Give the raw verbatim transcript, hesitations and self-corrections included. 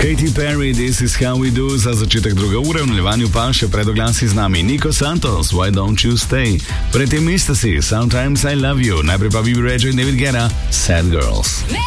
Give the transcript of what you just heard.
Katy Perry, This is how we do, za začetek druge ure, v nadaljevanju pa še pred oglasi z nami Nico Santos, Why don't you stay? Predtem Ecstasy, Sometimes I love you, najprej pa Bibi Rexha in David Guetta, Sad Girls.